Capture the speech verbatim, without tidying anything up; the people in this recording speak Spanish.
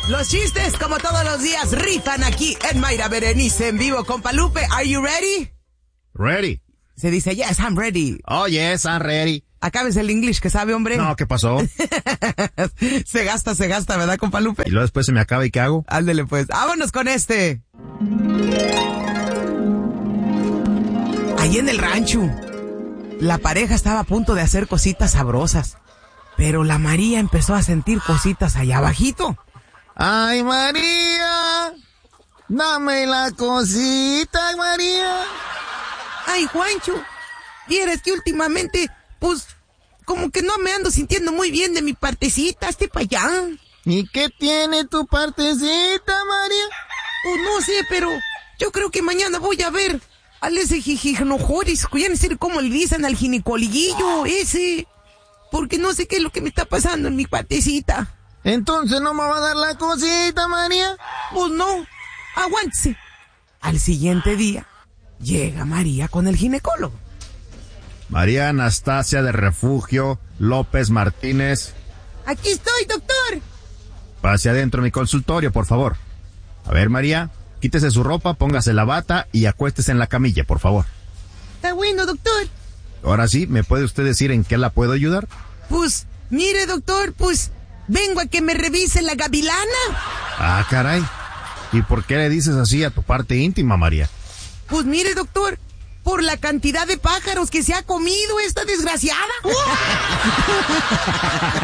Los chistes, como todos los días, rifan aquí en Mayra Berenice en vivo. Compa Lupe, ¿are you ready? Ready. Se dice, yes, I'm ready. Oh, yes, I'm ready. Acabes el English que sabe, hombre. No, ¿qué pasó? Se gasta, se gasta, ¿verdad, compa Lupe? Y luego después se me acaba, ¿y qué hago? Ándele, pues. Vámonos con este. Ahí en el rancho, la pareja estaba a punto de hacer cositas sabrosas, pero la María empezó a sentir cositas allá abajito. ¡Ay, María! ¡Dame la cosita, María! Ay, Juancho, vieras que últimamente, pues, como que no me ando sintiendo muy bien de mi partecita, hazte para allá. ¿Y qué tiene tu partecita, María? Pues no sé, pero yo creo que mañana voy a ver al ese jijijnojoris, ya no sé cómo le dicen al ginecoliguillo ese, porque no sé qué es lo que me está pasando en mi partecita. ¿Entonces no me va a dar la cosita, María? Pues no, aguántese. Al siguiente día, llega María con el ginecólogo. María Anastasia de Refugio López Martínez. Aquí estoy, doctor. Pase adentro mi consultorio, por favor. A ver, María, quítese su ropa, póngase la bata y acuéstese en la camilla, por favor. Está bueno, doctor. Ahora sí, ¿me puede usted decir en qué la puedo ayudar? Pues, mire, doctor, pues, vengo a que me revise la gavilana. Ah, caray. ¿Y por qué le dices así a tu parte íntima, María? Pues mire, doctor, por la cantidad de pájaros que se ha comido esta desgraciada.